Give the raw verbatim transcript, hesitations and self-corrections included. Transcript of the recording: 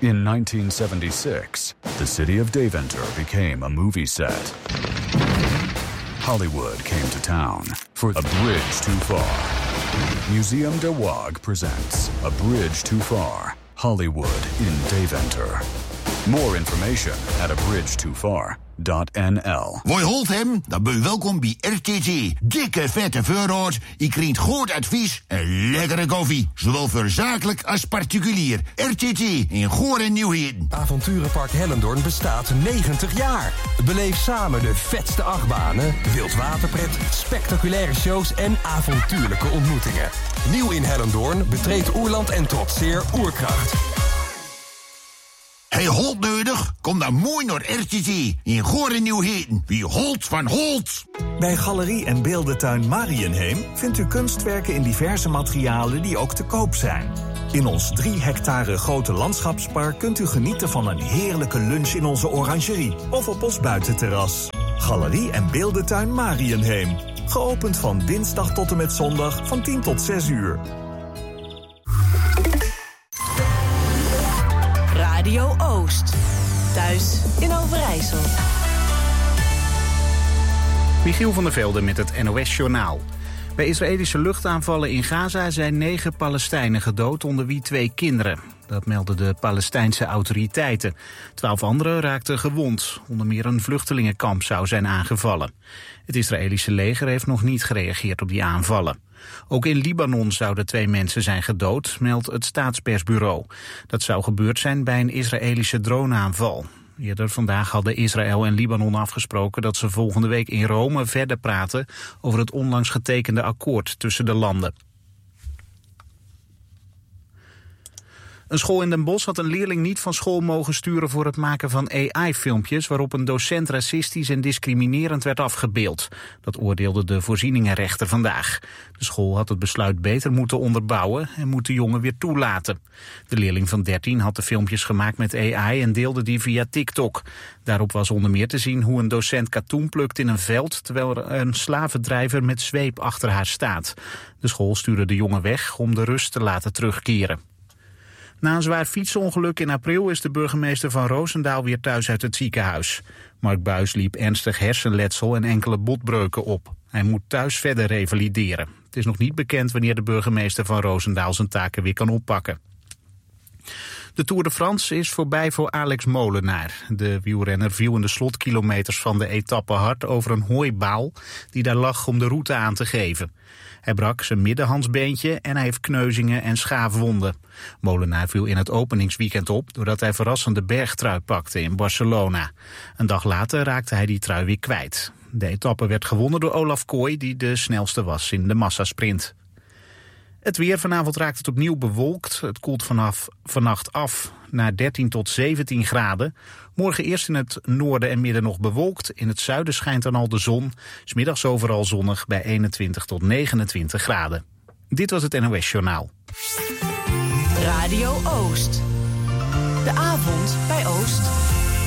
In nineteen seventy-six, the city of Deventer became a movie set. Hollywood came to town for A Bridge Too Far. Museum de Waag presents A Bridge Too Far, Hollywood in Deventer. More information at a bridge too far dot n l. Woi holt hem, dan ben je welkom bij R T T. Dikke vette voorraad, je krijgt goed advies en lekkere koffie. Zowel voor zakelijk als particulier. R T T in Goor en Nieuwheden. Avonturenpark Hellendoorn bestaat negentig jaar. Beleef samen de vetste achtbanen, wildwaterpret, spectaculaire shows en avontuurlijke ontmoetingen. Nieuw in Hellendoorn, betreed Oerland en trotseer Oerkracht. Hey, Holt nodig? Kom dan mooi naar R T T in Goor en Nieuwheden. Wie Holt van Holt. Bij Galerie en Beeldentuin Marienheem vindt u kunstwerken in diverse materialen die ook te koop zijn. In ons drie hectare grote landschapspark kunt u genieten van een heerlijke lunch in onze orangerie of op ons buitenterras. Galerie en Beeldentuin Marienheem. Geopend van dinsdag tot en met zondag van tien tot zes uur. Radio Oost. Thuis in Overijssel. Michiel van der Velde met het N O S-journaal. Bij Israëlische luchtaanvallen in Gaza zijn negen Palestijnen gedood, onder wie twee kinderen. Dat melden de Palestijnse autoriteiten. Twaalf anderen raakten gewond. Onder meer een vluchtelingenkamp zou zijn aangevallen. Het Israëlische leger heeft nog niet gereageerd op die aanvallen. Ook in Libanon zouden twee mensen zijn gedood, meldt het staatspersbureau. Dat zou gebeurd zijn bij een Israëlische droneaanval. Eerder vandaag hadden Israël en Libanon afgesproken dat ze volgende week in Rome verder praten over het onlangs getekende akkoord tussen de landen. Een school in Den Bosch had een leerling niet van school mogen sturen voor het maken van A I-filmpjes waarop een docent racistisch en discriminerend werd afgebeeld. Dat oordeelde de voorzieningenrechter vandaag. De school had het besluit beter moeten onderbouwen en moet de jongen weer toelaten. De leerling van dertien had de filmpjes gemaakt met A I en deelde die via TikTok. Daarop was onder meer te zien hoe een docent katoen plukt in een veld terwijl er een slavendrijver met zweep achter haar staat. De school stuurde de jongen weg om de rust te laten terugkeren. Na een zwaar fietsongeluk in april is de burgemeester van Roosendaal weer thuis uit het ziekenhuis. Mark Buijs liep ernstig hersenletsel en enkele botbreuken op. Hij moet thuis verder revalideren. Het is nog niet bekend wanneer de burgemeester van Roosendaal zijn taken weer kan oppakken. De Tour de France is voorbij voor Alex Molenaar. De wielrenner viel in de slotkilometers van de etappe hard over een hooibaal die daar lag om de route aan te geven. Hij brak zijn middenhandsbeentje en hij heeft kneuzingen en schaafwonden. Molenaar viel in het openingsweekend op doordat hij verrassend de bergtrui pakte in Barcelona. Een dag later raakte hij die trui weer kwijt. De etappe werd gewonnen door Olaf Kooi, die de snelste was in de massasprint. Het weer, vanavond raakt het opnieuw bewolkt. Het koelt vanaf vannacht af naar dertien tot zeventien graden. Morgen eerst in het noorden en midden nog bewolkt. In het zuiden schijnt dan al de zon. 'S middags overal zonnig bij eenentwintig tot negenentwintig graden. Dit was het N O S-journaal. Radio Oost. De avond bij Oost.